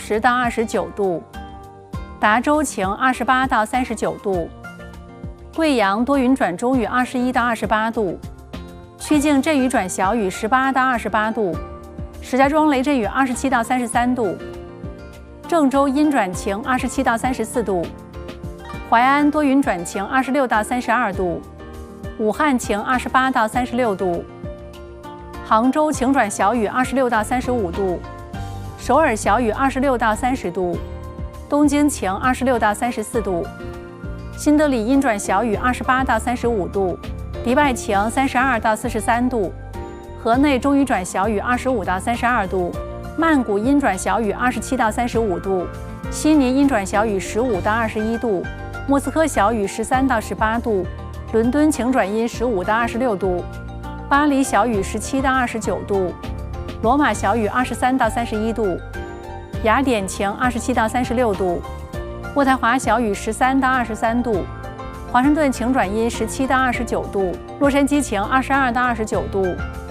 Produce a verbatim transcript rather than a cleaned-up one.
十到二十九度，达州晴二十八到三十九度，贵阳多云转中雨二十一到二十八度，曲靖阵雨转小雨十八到二十八度，石家庄雷阵雨二十七到三十三度，郑州阴转晴二十七到三十四度，淮安多云转晴二十六到三十二度，武汉晴二十八到三十六度，杭州晴转小雨二十六到三十五度，首尔小雨二十六到三十度，东京晴二十六到三十四度，新德里阴转小雨二十八到三十五度，迪拜晴三十二到四十三度，河内中雨转小雨二十五到三十二度，曼谷阴转小雨二十七到三十五度，悉尼阴转小雨十五到二十一度，莫斯科小雨十三到十八度，伦敦晴转阴十五到二十六度，巴黎小雨十七到二十九度，罗马小雨二十三到三十一度，雅典晴二十七到三十六度，渥太华小雨十三到二十三度，华盛顿晴转阴十七到二十九度，洛杉矶晴二十二到二十九度，